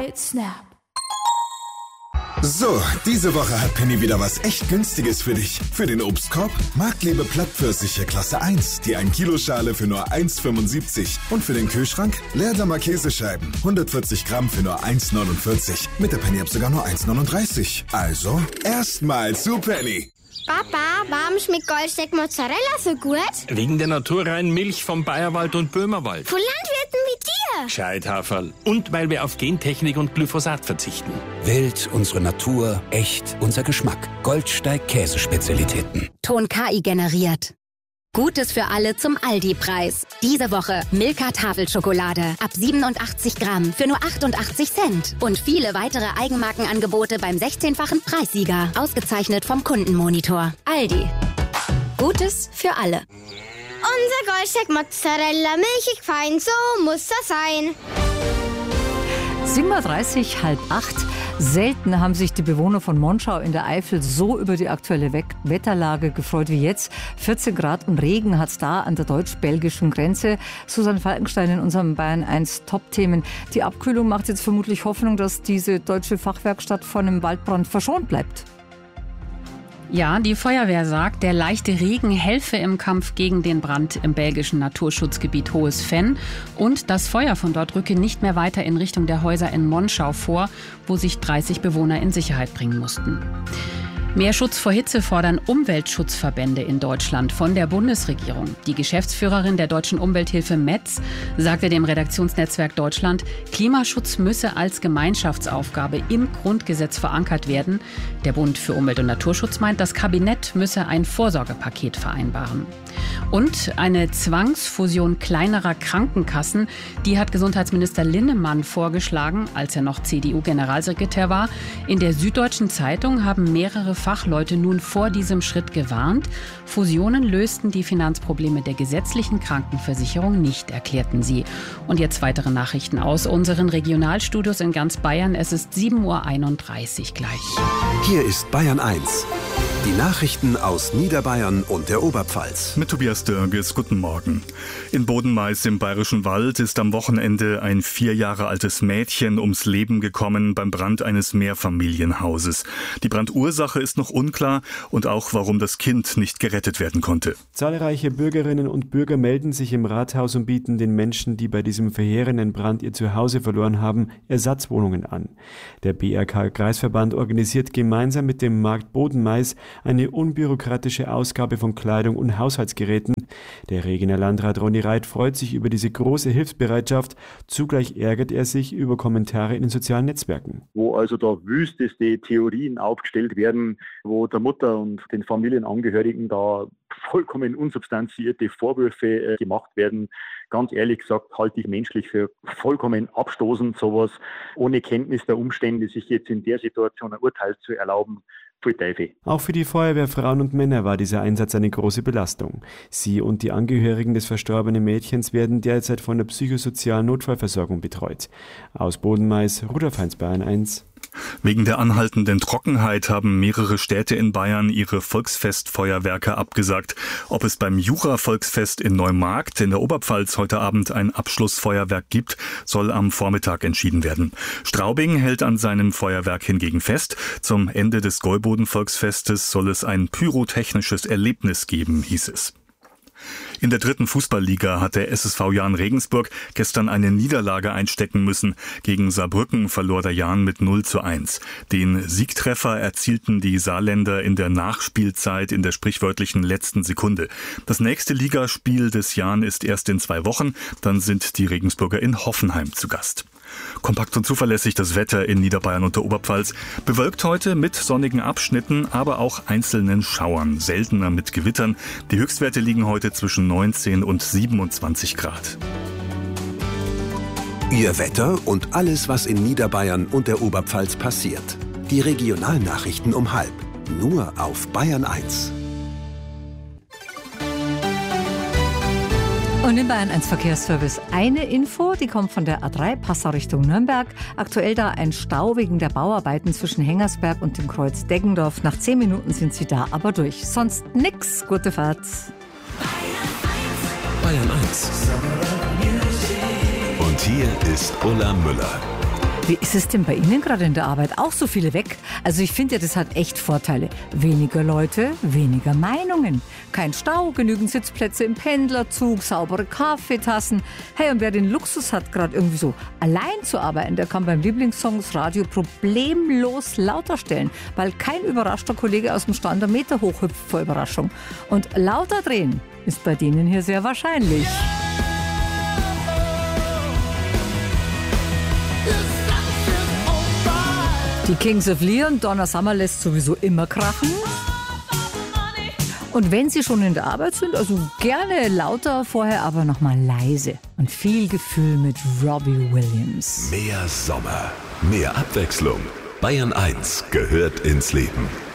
Right Snap. So, diese Woche hat Penny wieder was echt Günstiges für dich. Für den Obstkorb Marktliebe Plattpfirsiche Klasse 1, die 1 Kilo Schale für nur 1,75. Und für den Kühlschrank Leerdammer Käsescheiben, 140 Gramm für nur 1,49. Mit der Penny-App sogar nur 1,39. Also, erstmal zu Penny. Papa, warum schmeckt Goldsteak Mozzarella so gut? Wegen der naturreinen Milch vom Bayerwald und Böhmerwald. Von Landwirten wie dir. Gescheithaferl. Und weil wir auf Gentechnik und Glyphosat verzichten. Wild, unsere Natur, echt, unser Geschmack. Goldsteig Käsespezialitäten. Ton KI generiert. Gutes für alle zum Aldi-Preis. Diese Woche Milka Tafelschokolade ab 87 Gramm für nur 88 Cent. Und viele weitere Eigenmarkenangebote beim 16-fachen Preissieger. Ausgezeichnet vom Kundenmonitor. Aldi. Gutes für alle. Unser Goldsteak Mozzarella, milchig fein, so muss das sein. 7:30 Uhr, 7:30. Selten haben sich die Bewohner von Monschau in der Eifel so über die aktuelle Wetterlage gefreut wie jetzt. 14 Grad und Regen hat es da an der deutsch-belgischen Grenze. Susanne Falkenstein in unserem Bayern 1 Top-Themen. Die Abkühlung macht jetzt vermutlich Hoffnung, dass diese deutsche Fachwerkstatt von einem Waldbrand verschont bleibt. Ja, die Feuerwehr sagt, der leichte Regen helfe im Kampf gegen den Brand im belgischen Naturschutzgebiet Hohes Venn. Und das Feuer von dort rücke nicht mehr weiter in Richtung der Häuser in Monschau vor, wo sich 30 Bewohner in Sicherheit bringen mussten. Mehr Schutz vor Hitze fordern Umweltschutzverbände in Deutschland von der Bundesregierung. Die Geschäftsführerin der Deutschen Umwelthilfe Metz sagte dem Redaktionsnetzwerk Deutschland, Klimaschutz müsse als Gemeinschaftsaufgabe im Grundgesetz verankert werden. Der Bund für Umwelt- und Naturschutz meint, das Kabinett müsse ein Vorsorgepaket vereinbaren. Und eine Zwangsfusion kleinerer Krankenkassen, die hat Gesundheitsminister Linnemann vorgeschlagen, als er noch CDU-Generalsekretär war. In der Süddeutschen Zeitung haben mehrere Fachleute nun vor diesem Schritt gewarnt. Fusionen lösten die Finanzprobleme der gesetzlichen Krankenversicherung nicht, erklärten sie. Und jetzt weitere Nachrichten aus unseren Regionalstudios in ganz Bayern. Es ist 7:31 Uhr gleich. Hier ist Bayern 1. Die Nachrichten aus Niederbayern und der Oberpfalz. Mit Tobias Dörges, guten Morgen. In Bodenmais im Bayerischen Wald ist am Wochenende ein 4 Jahre altes Mädchen ums Leben gekommen beim Brand eines Mehrfamilienhauses. Die Brandursache ist noch unklar und auch, warum das Kind nicht gerettet werden konnte. Zahlreiche Bürgerinnen und Bürger melden sich im Rathaus und bieten den Menschen, die bei diesem verheerenden Brand ihr Zuhause verloren haben, Ersatzwohnungen an. Der BRK-Kreisverband organisiert gemeinsam mit dem Markt Bodenmais eine unbürokratische Ausgabe von Kleidung und Haushaltsgeräten. Der Regener Landrat Ronny Reit freut sich über diese große Hilfsbereitschaft. Zugleich ärgert er sich über Kommentare in den sozialen Netzwerken. Wo also da wüsteste Theorien aufgestellt werden, wo der Mutter und den Familienangehörigen da vollkommen unsubstanzierte Vorwürfe gemacht werden. Ganz ehrlich gesagt halte ich menschlich für vollkommen abstoßend, sowas ohne Kenntnis der Umstände, sich jetzt in der Situation ein Urteil zu erlauben. Auch für die Feuerwehrfrauen und Männer war dieser Einsatz eine große Belastung. Sie und die Angehörigen des verstorbenen Mädchens werden derzeit von der psychosozialen Notfallversorgung betreut. Aus Bodenmais, Rudolf Heinz, Bayern 1. Wegen der anhaltenden Trockenheit haben mehrere Städte in Bayern ihre Volksfestfeuerwerke abgesagt. Ob es beim Jura-Volksfest in Neumarkt in der Oberpfalz heute Abend ein Abschlussfeuerwerk gibt, soll am Vormittag entschieden werden. Straubing hält an seinem Feuerwerk hingegen fest. Zum Ende des Gäuboden-Volksfestes soll es ein pyrotechnisches Erlebnis geben, hieß es. In der 3. Fußballliga hat der SSV Jahn Regensburg gestern eine Niederlage einstecken müssen. Gegen Saarbrücken verlor der Jahn mit 0:1. Den Siegtreffer erzielten die Saarländer in der Nachspielzeit in der sprichwörtlichen letzten Sekunde. Das nächste Ligaspiel des Jahn ist erst in 2 Wochen. Dann sind die Regensburger in Hoffenheim zu Gast. Kompakt und zuverlässig das Wetter in Niederbayern und der Oberpfalz. Bewölkt heute mit sonnigen Abschnitten, aber auch einzelnen Schauern, seltener mit Gewittern. Die Höchstwerte liegen heute zwischen 19 und 27 Grad. Ihr Wetter und alles, was in Niederbayern und der Oberpfalz passiert. Die Regionalnachrichten um 12:30. Nur auf Bayern 1. Und in Bayern 1 Verkehrsservice eine Info, die kommt von der A3 Passau Richtung Nürnberg. Aktuell da ein Stau wegen der Bauarbeiten zwischen Hengersberg und dem Kreuz Deggendorf. Nach 10 Minuten sind sie da aber durch. Sonst nix. Gute Fahrt. Bayern 1. Und hier ist Ulla Müller. Wie ist es denn bei Ihnen gerade in der Arbeit? Auch so viele weg? Also ich finde ja, das hat echt Vorteile. Weniger Leute, weniger Meinungen. Kein Stau, genügend Sitzplätze im Pendlerzug, saubere Kaffeetassen. Hey, und wer den Luxus hat, gerade irgendwie so allein zu arbeiten, der kann beim Lieblingssongs-Radio problemlos lauter stellen, weil kein überraschter Kollege aus dem Stand einen Meter hochhüpft vor Überraschung. Und lauter drehen ist bei denen hier sehr wahrscheinlich. Die Kings of Leon, Donna Summer lässt sowieso immer krachen. Und wenn Sie schon in der Arbeit sind, also gerne lauter, vorher aber nochmal leise. Und viel Gefühl mit Robbie Williams. Mehr Sommer, mehr Abwechslung. Bayern 1 gehört ins Leben.